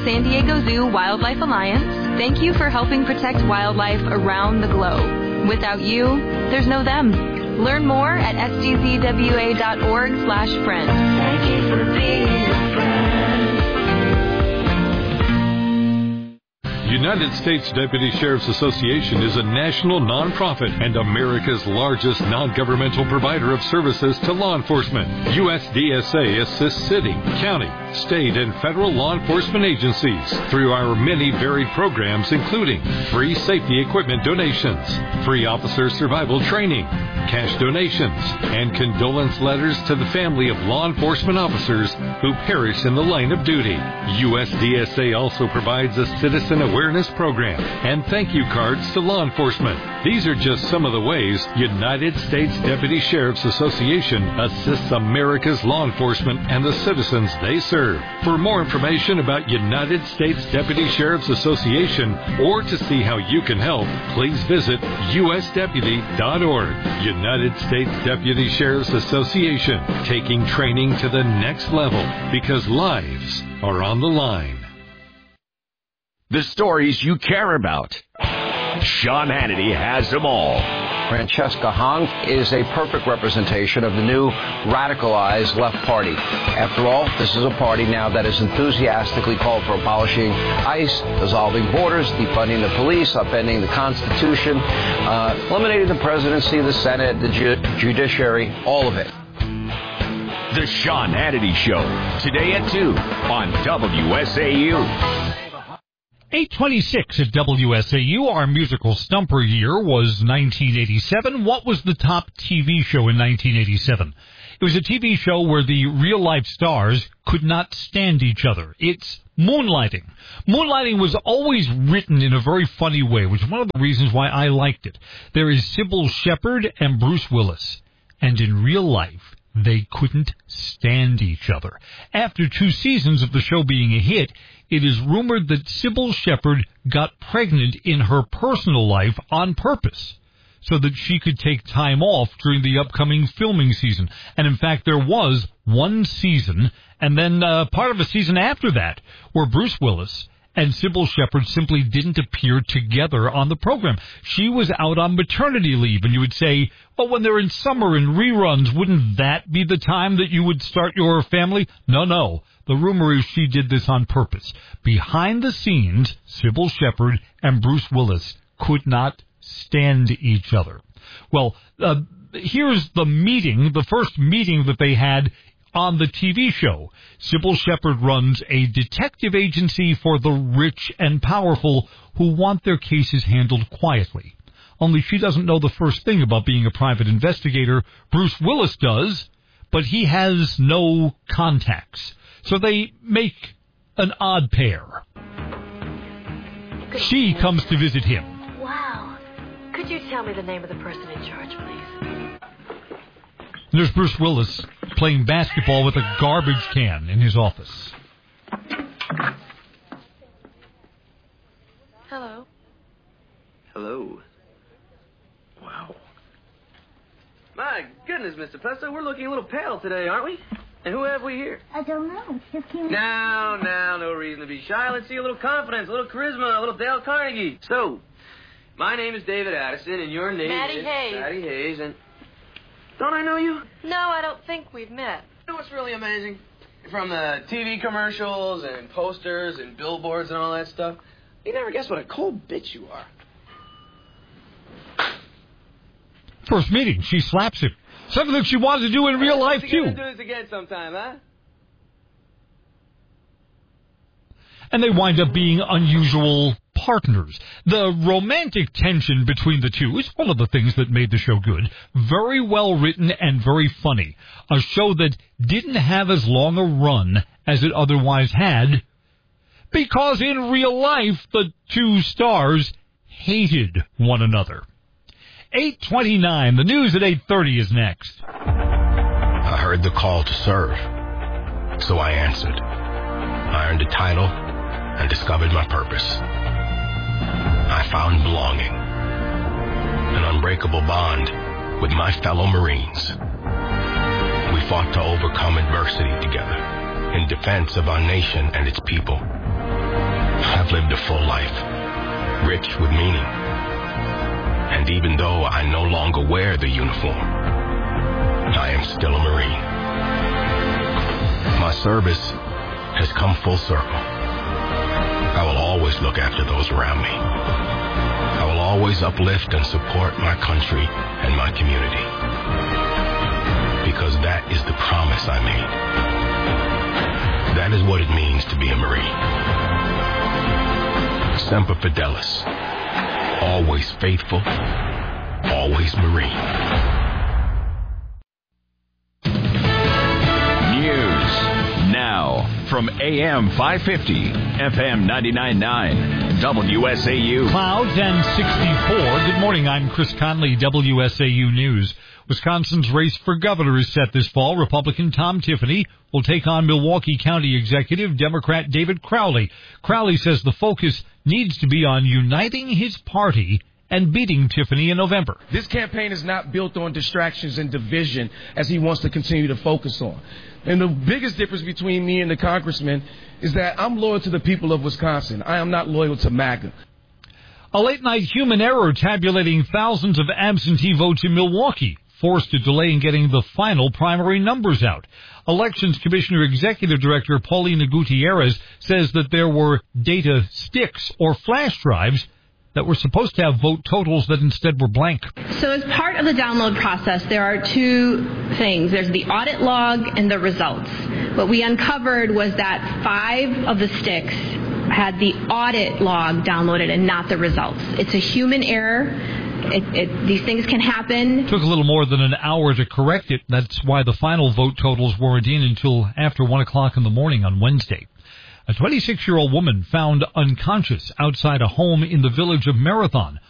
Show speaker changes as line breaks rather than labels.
San Diego Zoo Wildlife Alliance, thank you for helping protect wildlife around the globe. Without you, there's no them. Learn more at sdzwa.org/friend.
Thank you for being a friend.
United States Deputy Sheriff's Association is a national nonprofit and America's largest non-governmental provider of services to law enforcement. USDSA assists city, county, state, and federal law enforcement agencies through our many varied programs, including free safety equipment donations, free officer survival training, cash donations, and condolence letters to the family of law enforcement officers who perish in the line of duty. USDSA also provides a citizen awareness program and thank you cards to law enforcement. These are just some of the ways United States Deputy Sheriff's Association assists America's law enforcement and the citizens they serve. For more information about United States Deputy Sheriff's Association or to see how you can help, please visit usdeputy.org. United States Deputy Sheriff's Association, taking training to the next level because lives are on the line.
The stories you care about. Sean Hannity has them all.
Francesca Hong is a perfect representation of the new radicalized left party. After all, this is a party now that is enthusiastically called for abolishing ICE, dissolving borders, defunding the police, upending the Constitution, eliminating the presidency, the Senate, the judiciary, all of it.
The Sean Hannity Show, today at 2 on WSAU.
826 at WSAU. Our musical stumper year was 1987. What was the top TV show in 1987? It was a TV show where the real-life stars could not stand each other. It's Moonlighting. Moonlighting was always written in a very funny way, which is one of the reasons why I liked it. There is Sybil Shepherd and Bruce Willis, and in real life, they couldn't stand each other. After 2 seasons of the show being a hit, it is rumored that Sybil Shepherd got pregnant in her personal life on purpose so that she could take time off during the upcoming filming season. And in fact, there was 1 season and then part of a season after that where Bruce Willis and Sybil Shepherd simply didn't appear together on the program. She was out on maternity leave, and you would say, well, when they're in summer and reruns, wouldn't that be the time that you would start your family? No. The rumor is she did this on purpose. Behind the scenes, Sybil Shepherd and Bruce Willis could not stand each other. Well, here's the meeting, the first meeting that they had on the TV show. Sybil Shepherd runs a detective agency for the rich and powerful who want their cases handled quietly. Only she doesn't know the first thing about being a private investigator. Bruce Willis does, but he has no contacts. So they make an odd pair. She comes to visit him.
Wow. Could you tell me the name of the person in charge, please?
There's Bruce Willis playing basketball with a garbage can in his office.
Hello.
Hello. Wow. My goodness, Mr. Pesto, we're looking a little pale today, aren't we? And who have we here?
I don't know. It's just came.
Now, no reason to be shy. Let's see a little confidence, a little charisma, a little Dale Carnegie. So, my name is David Addison, and your name
Maddie
is...
Hayes.
Maddie Hayes, and... Don't I know you?
No, I don't think we've met.
You know what's really amazing? From the TV commercials and posters and billboards and all that stuff, you never guess what a cold bitch you are.
First meeting, she slaps him. Something that she wanted to do in real life, too.
We're going to do this again sometime, huh?
And they wind up being unusual partners. The romantic tension between the two is one of the things that made the show good. Very well written and very funny. A show that didn't have as long a run as it otherwise had because in real life the two stars hated one another. 8:29. The news at 8:30 is next.
I heard the call to serve, so I answered. I earned a title and discovered my purpose. I found belonging, an unbreakable bond with my fellow Marines. We fought to overcome adversity together in defense of our nation and its people. I've lived a full life, rich with meaning. And even though I no longer wear the uniform, I am still a Marine. My service has come full circle. I will always look after those around me. I will always uplift and support my country and my community. Because that is the promise I made. That is what it means to be a Marine. Semper Fidelis. Always faithful. Always Marine.
News now from AM 550, FM 99.9, WSAU.
Clouds and 64. Good morning, I'm Chris Conley, WSAU News. Wisconsin's race for governor is set this fall. Republican Tom Tiffany will take on Milwaukee County Executive Democrat David Crowley. Crowley says the focus needs to be on uniting his party and beating Tiffany in November.
This campaign is not built on distractions and division as he wants to continue to focus on. And the biggest difference between me and the congressman is that I'm loyal to the people of Wisconsin. I am not loyal to MAGA.
A late-night human error tabulating thousands of absentee votes in Milwaukee forced a delay in getting the final primary numbers out. Elections Commissioner Executive Director Paulina Gutierrez says that there were data sticks or flash drives that were supposed to have vote totals that instead were blank.
So as part of the download process, there are two things. There's the audit log and the results. What we uncovered was that 5 of the sticks had the audit log downloaded and not the results. It's a human error. These things can happen.
It took a little more than an hour to correct it. That's why the final vote totals weren't in until after 1 o'clock in the morning on Wednesday. A 26-year-old woman found unconscious outside a home in the village of Marathon.